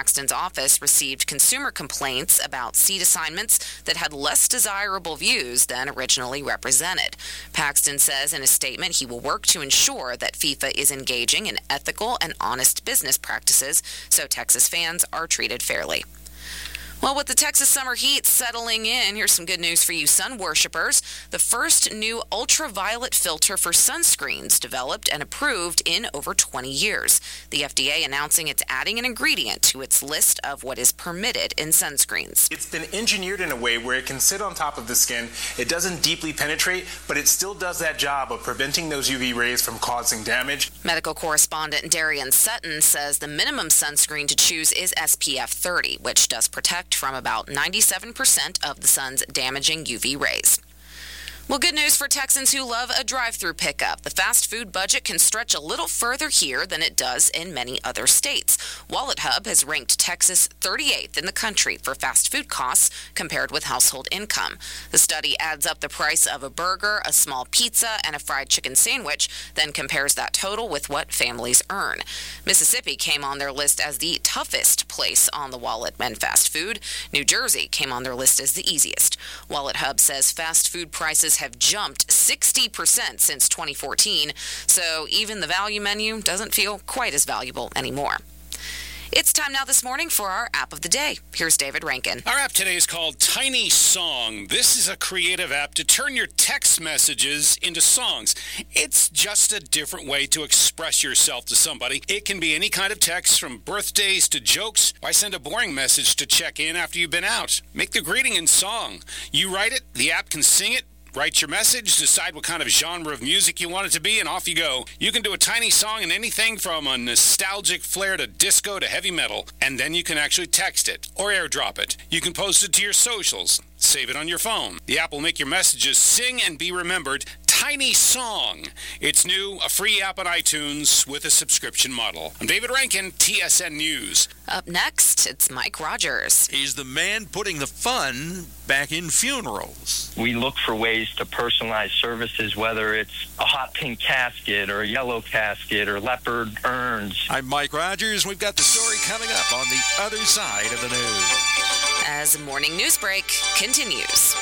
Paxton's office received consumer complaints about seat assignments that had less desirable views than originally represented. Paxton says in a statement he will work to ensure that FIFA is engaging in ethical and honest business practices so Texas fans are treated fairly. Well, with the Texas summer heat settling in, here's some good news for you sun worshipers. The first new ultraviolet filter for sunscreens developed and approved in over 20 years. The FDA announcing it's adding an ingredient to its list of what is permitted in sunscreens. It's been engineered in a way where it can sit on top of the skin. It doesn't deeply penetrate, but it still does that job of preventing those UV rays from causing damage. Medical correspondent Darian Sutton says the minimum sunscreen to choose is SPF 30, which does protect from about 97% of the sun's damaging UV rays. Well, good news for Texans who love a drive-through pickup. The fast food budget can stretch a little further here than it does in many other states. WalletHub has ranked Texas 38th in the country for fast food costs compared with household income. The study adds up the price of a burger, a small pizza, and a fried chicken sandwich, then compares that total with what families earn. Mississippi came on their list as the toughest place on the wallet when fast food. New Jersey came on their list as the easiest. WalletHub says fast food prices have jumped 60% since 2014, so even the value menu doesn't feel quite as valuable anymore. It's time now this morning for our app of the day. Here's David Rankin. Our app today is called Tiny Song. This is a creative app to turn your text messages into songs. It's just a different way to express yourself to somebody. It can be any kind of text from birthdays to jokes. Why send a boring message to check in after you've been out? Make the greeting in song. You write it, the app can sing it. Write your message, decide what kind of genre of music you want it to be, and off you go. You can do a tiny song in anything from a nostalgic flair to disco to heavy metal, and then you can actually text it or airdrop it. You can post it to your socials. Save it on your phone. The app will make your messages sing and be remembered. Tiny Song. It's new, a free app on iTunes with a subscription model. I'm David Rankin, TSN News. Up next, it's Mike Rogers. He's the man putting the fun back in funerals. We look for ways to personalize services, whether it's a hot pink casket or a yellow casket or leopard urns. I'm Mike Rogers. We've got the story coming up on the other side of the news. As Morning News Break continues.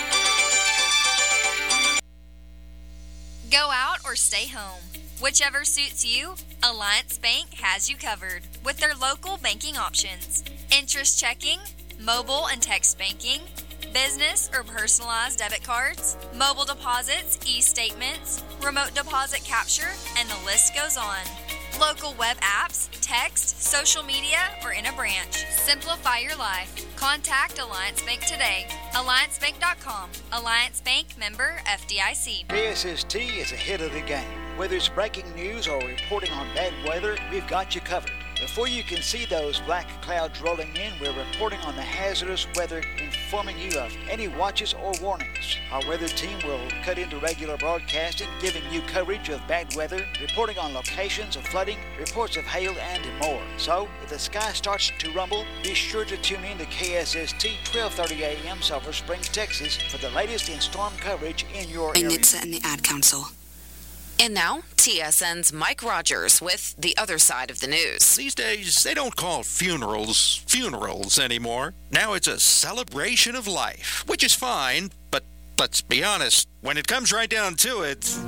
Go out or stay home. Whichever suits you, Alliance Bank has you covered with their local banking options. Interest checking, mobile and text banking, business or personalized debit cards, mobile deposits, e-statements, remote deposit capture, and the list goes on. Local web apps, text, social media, or in a branch. Simplify your life. Contact Alliance Bank today. AllianceBank.com. Alliance Bank, member FDIC. KSST is ahead of the game. Whether it's breaking news or reporting on bad weather, we've got you covered. Before you can see those black clouds rolling in, we're reporting on the hazardous weather, informing you of any watches or warnings. Our weather team will cut into regular broadcasting, giving you coverage of bad weather, reporting on locations of flooding, reports of hail, and more. So, if the sky starts to rumble, be sure to tune in to KSST 1230 AM Sulphur Springs, Texas for the latest in storm coverage in your area. NHTSA and the Ad Council. And now, TSN's Mike Rogers with the other side of the news. These days, they don't call funerals funerals anymore. Now it's a celebration of life, which is fine, but let's be honest, when it comes right down to it,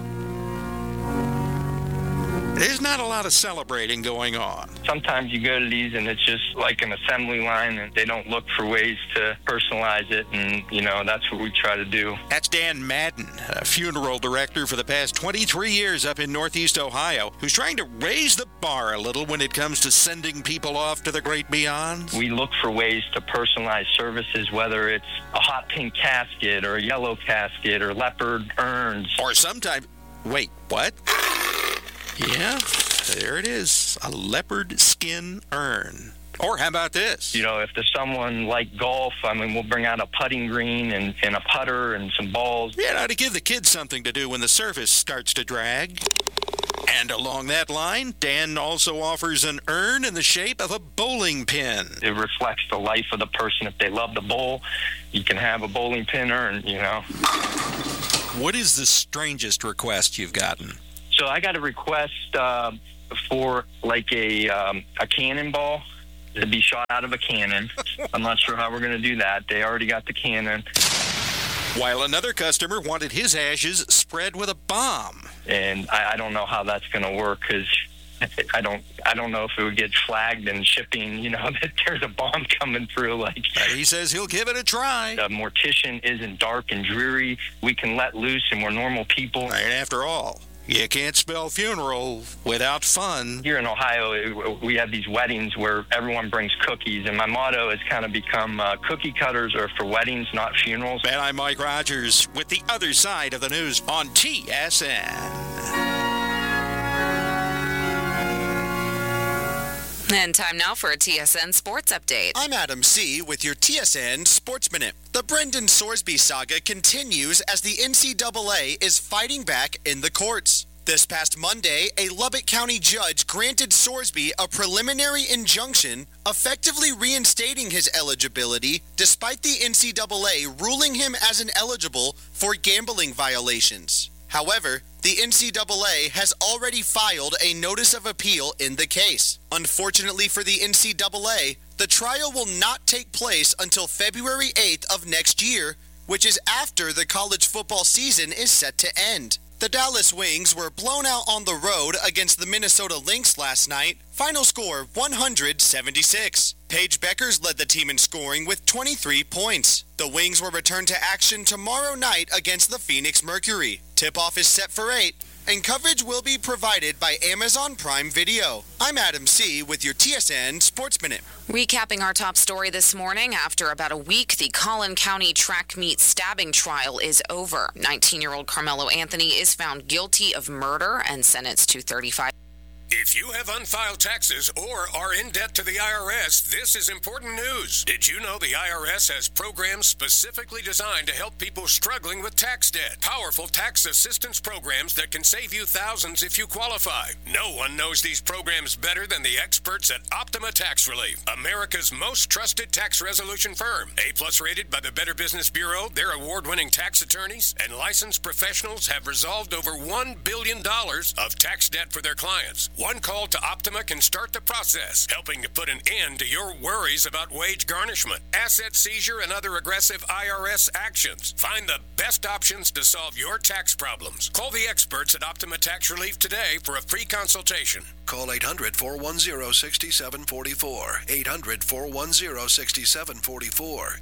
there's not a lot of celebrating going on. Sometimes you go to these and it's just like an assembly line and they don't look for ways to personalize it, and, that's what we try to do. That's Dan Madden, a funeral director for the past 23 years up in Northeast Ohio, who's trying to raise the bar a little when it comes to sending people off to the great beyond. We look for ways to personalize services, whether it's a hot pink casket or a yellow casket or leopard urns. Or sometimes... Wait, what? Yeah, there it is. A leopard skin urn. Or how about this? If there's someone like golf, we'll bring out a putting green and a putter and some balls. Yeah, to give the kids something to do when the surface starts to drag. And along that line, Dan also offers an urn in the shape of a bowling pin. It reflects the life of the person. If they love to bowl, you can have a bowling pin urn, What is the strangest request you've gotten? So I got a request for like a cannonball. to be shot out of a cannon. I'm not sure how we're going to do that. They already got the cannon. While another customer wanted his ashes spread with a bomb. And I don't know how that's going to work, because I don't know if it would get flagged in shipping, that there's a bomb coming through. He says he'll give it a try. The mortician isn't dark and dreary. We can let loose and we're normal people. And after all, you can't spell funeral without fun. Here in Ohio, we have these weddings where everyone brings cookies, and my motto has kind of become cookie cutters are for weddings, not funerals. And I'm Mike Rogers with the other side of the news on TSN. And time now for a TSN Sports Update. I'm Adam C. with your TSN Sports Minute. The Brendan Sorsby saga continues as the NCAA is fighting back in the courts. This past Monday, a Lubbock County judge granted Sorsby a preliminary injunction, effectively reinstating his eligibility despite the NCAA ruling him as ineligible for gambling violations. However, the NCAA has already filed a notice of appeal in the case. Unfortunately for the NCAA, the trial will not take place until February 8th of next year, which is after the college football season is set to end. The Dallas Wings were blown out on the road against the Minnesota Lynx last night. Final score 176. Paige Beckers led the team in scoring with 23 points. The Wings will return to action tomorrow night against the Phoenix Mercury. Tip-off is set for 8, and coverage will be provided by Amazon Prime Video. I'm Adam C. with your TSN Sports Minute. Recapping our top story this morning, after about a week, the Collin County track meet stabbing trial is over. 19-year-old Carmelo Anthony is found guilty of murder and sentenced to 35. If you have unfiled taxes or are in debt to the IRS, this is important news. Did you know the IRS has programs specifically designed to help people struggling with tax debt? Powerful tax assistance programs that can save you thousands if you qualify. No one knows these programs better than the experts at Optima Tax Relief, America's most trusted tax resolution firm. A+ rated by the Better Business Bureau, their award-winning tax attorneys and licensed professionals have resolved over $1 billion of tax debt for their clients. One call to Optima can start the process, helping to put an end to your worries about wage garnishment, asset seizure, and other aggressive IRS actions. Find the best options to solve your tax problems. Call the experts at Optima Tax Relief today for a free consultation. Call 800-410-6744. 800-410-6744.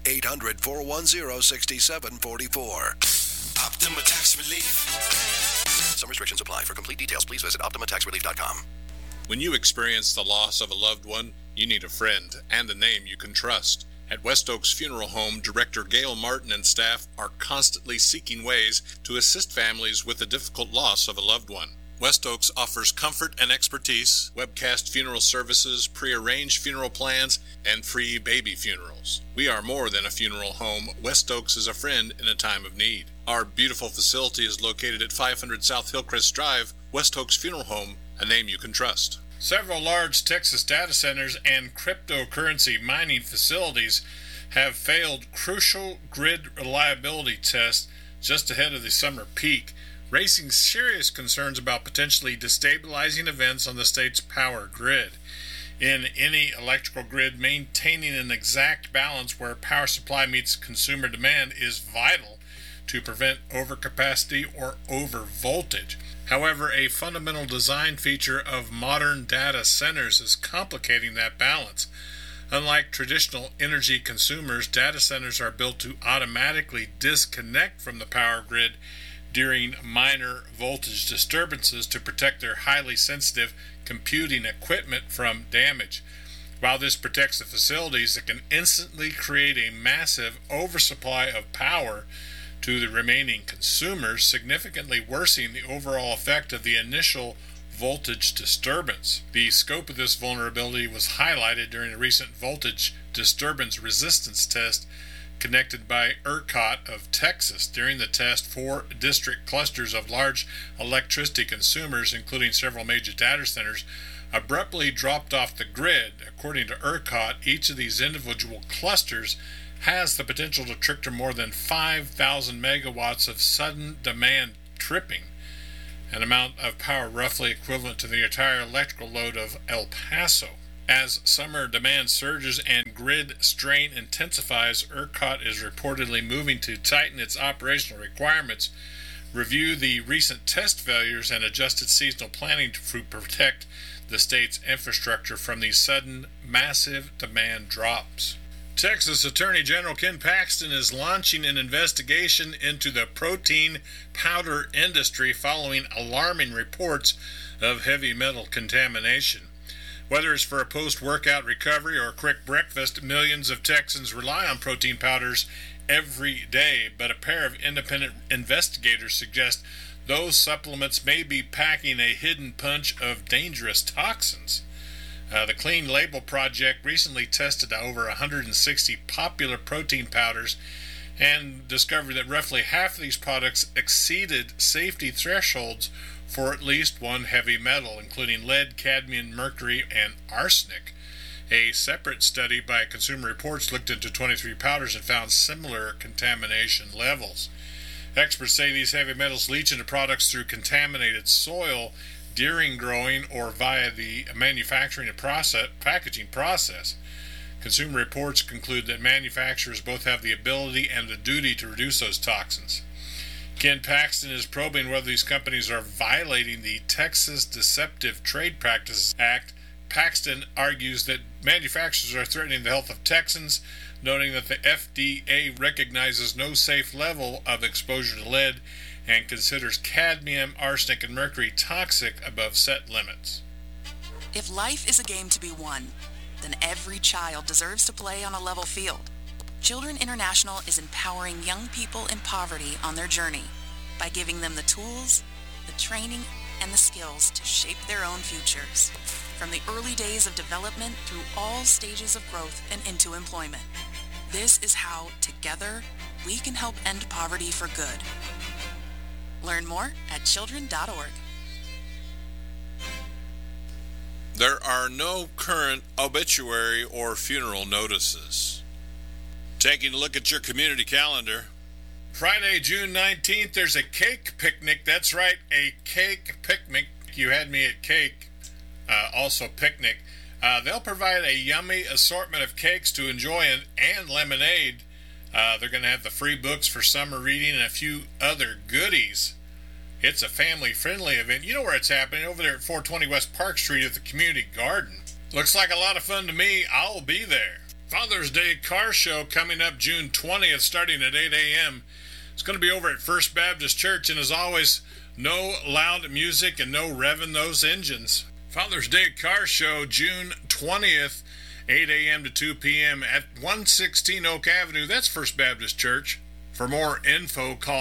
800-410-6744. Optima Tax Relief. Some restrictions apply. For complete details, please visit OptimaTaxRelief.com. When you experience the loss of a loved one, you need a friend and a name you can trust. At West Oaks Funeral Home, Director Gail Martin and staff are constantly seeking ways to assist families with the difficult loss of a loved one. West Oaks offers comfort and expertise, webcast funeral services, pre-arranged funeral plans, and free baby funerals. We are more than a funeral home. West Oaks is a friend in a time of need. Our beautiful facility is located at 500 South Hillcrest Drive, West Oaks Funeral Home, a name you can trust. Several large Texas data centers and cryptocurrency mining facilities have failed crucial grid reliability tests just ahead of the summer peak, raising serious concerns about potentially destabilizing events on the state's power grid. In any electrical grid, maintaining an exact balance where power supply meets consumer demand is vital to prevent overcapacity or overvoltage. However, a fundamental design feature of modern data centers is complicating that balance. Unlike traditional energy consumers, data centers are built to automatically disconnect from the power grid during minor voltage disturbances to protect their highly sensitive computing equipment from damage. While this protects the facilities, it can instantly create a massive oversupply of power to the remaining consumers, significantly worsening the overall effect of the initial voltage disturbance. The scope of this vulnerability was highlighted during a recent voltage disturbance resistance test conducted by ERCOT of Texas. During the test, 4 district clusters of large electricity consumers, including several major data centers, abruptly dropped off the grid. According to ERCOT, each of these individual clusters has the potential to trigger more than 5,000 megawatts of sudden demand tripping, an amount of power roughly equivalent to the entire electrical load of El Paso. As summer demand surges and grid strain intensifies, ERCOT is reportedly moving to tighten its operational requirements, review the recent test failures, and adjust its seasonal planning to protect the state's infrastructure from these sudden, massive demand drops. Texas Attorney General Ken Paxton is launching an investigation into the protein powder industry following alarming reports of heavy metal contamination. Whether it's for a post-workout recovery or a quick breakfast, millions of Texans rely on protein powders every day, but a pair of independent investigators suggest those supplements may be packing a hidden punch of dangerous toxins. The Clean Label Project recently tested over 160 popular protein powders and discovered that roughly half of these products exceeded safety thresholds for at least one heavy metal, including lead, cadmium, mercury, and arsenic. A separate study by Consumer Reports looked into 23 powders and found similar contamination levels. Experts say these heavy metals leach into products through contaminated soil during growing or via the manufacturing and packaging process. Consumer Reports conclude that manufacturers both have the ability and the duty to reduce those toxins. Ken Paxton is probing whether these companies are violating the Texas Deceptive Trade Practices Act. Paxton argues that manufacturers are threatening the health of Texans, noting that the FDA recognizes no safe level of exposure to lead and considers cadmium, arsenic, and mercury toxic above set limits. If life is a game to be won, then every child deserves to play on a level field. Children International is empowering young people in poverty on their journey by giving them the tools, the training, and the skills to shape their own futures, from the early days of development through all stages of growth and into employment. This is how, together, we can help end poverty for good. Learn more at children.org. There are no current obituary or funeral notices. Taking a look at your community calendar. Friday, June 19th, there's a cake picnic. That's right, a cake picnic. You had me at cake, also picnic. They'll provide a yummy assortment of cakes to enjoy and lemonade. They're going to have the free books for summer reading and a few other goodies. It's a family-friendly event. You know where it's happening, over there at 420 West Park Street at the Community Garden. Looks like a lot of fun to me. I'll be there. Father's Day Car Show coming up June 20th, starting at 8 a.m. It's going to be over at First Baptist Church, and as always, no loud music and no revving those engines. Father's Day Car Show, June 20th, 8 a.m. to 2 p.m. at 116 Oak Avenue. That's First Baptist Church. For more info, call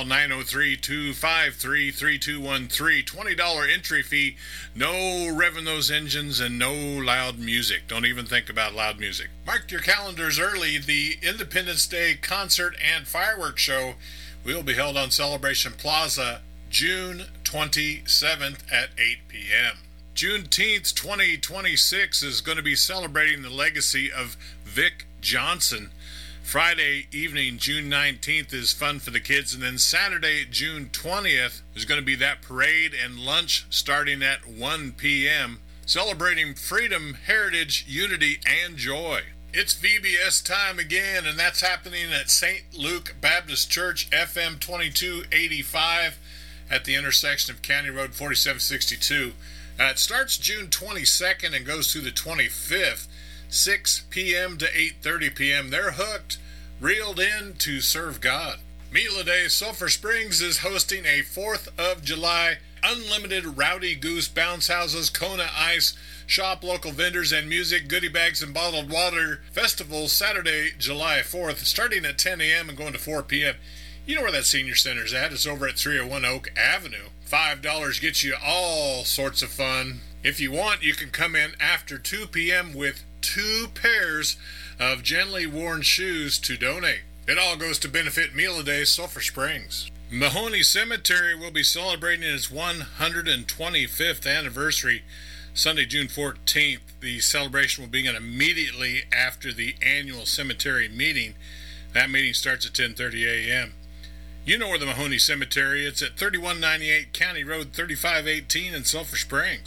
903-253-3213. $20 entry fee, no revving those engines, and no loud music. Don't even think about loud music. Mark your calendars early. The Independence Day Concert and Fireworks Show will be held on Celebration Plaza June 27th at 8 p.m. Juneteenth 2026 is going to be celebrating the legacy of Vic Johnson. Friday evening, June 19th, is fun for the kids, and then Saturday, June 20th, is going to be that parade and lunch starting at 1 p.m., celebrating freedom, heritage, unity, and joy. It's VBS time again, and that's happening at St. Luke Baptist Church, FM 2285, at the intersection of County Road 4762. It starts June 22nd and goes through the 25th. 6 p.m. to 8:30 p.m. They're hooked, reeled in to serve God. Meal a Day Sulphur Springs is hosting a 4th of July unlimited Rowdy Goose bounce houses, Kona Ice, shop local vendors and music, goodie bags and bottled water festival Saturday, July 4th, starting at 10 a.m. and going to 4 p.m. You know where that senior center's at. It's over at 301 Oak Avenue. $5 gets you all sorts of fun. If you want, you can come in after 2 p.m. with 2 pairs of gently worn shoes to donate. It all goes to benefit Meal a Day Sulphur Springs. Mahoney Cemetery will be celebrating its 125th anniversary Sunday, June 14th. The celebration will begin immediately after the annual cemetery meeting. That meeting starts at 10:30 a.m. You know where the Mahoney Cemetery is. It's at 3198 County Road 3518 in Sulphur Springs.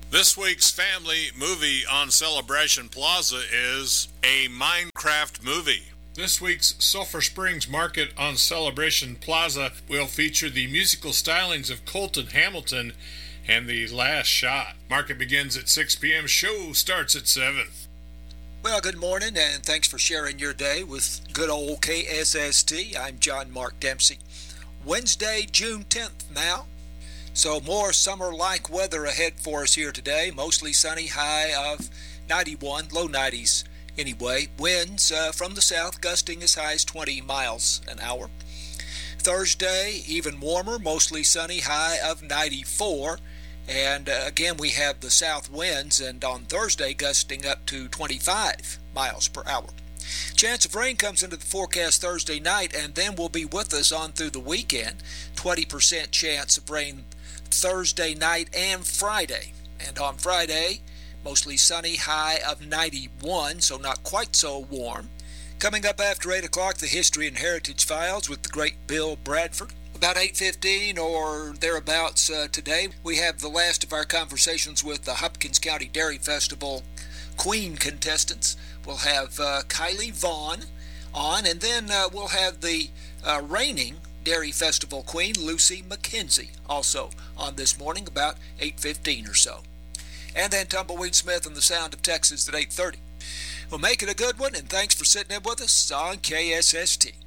This week's family movie on Celebration Plaza is a Minecraft movie. This week's Sulphur Springs Market on Celebration Plaza will feature the musical stylings of Colton Hamilton and The Last Shot. Market begins at 6 p.m. Show starts at 7. Well, good morning, and thanks for sharing your day with good old KSST. I'm John Mark Dempsey. Wednesday, June 10th now. So more summer-like weather ahead for us here today. Mostly sunny, high of 91, low 90s anyway. Winds from the south gusting as high as 20 miles an hour. Thursday, even warmer, mostly sunny, high of 94. And again, we have the south winds, and on Thursday gusting up to 25 miles per hour. Chance of rain comes into the forecast Thursday night and then will be with us on through the weekend. 20% chance of rain Thursday night and Friday. And on Friday, mostly sunny, high of 91, so not quite so warm. Coming up after 8 o'clock, the History and Heritage Files with the great Bill Bradford. About 8:15 or thereabouts today, we have the last of our conversations with the Hopkins County Dairy Festival Queen contestants. We'll have Kylie Vaughn on, and then we'll have the reigning Dairy Festival Queen, Lucy McKenzie, also on this morning, about 8:15 or so. And then Tumbleweed Smith and the Sound of Texas at 8:30. Well, make it a good one, and thanks for sitting in with us on KSST.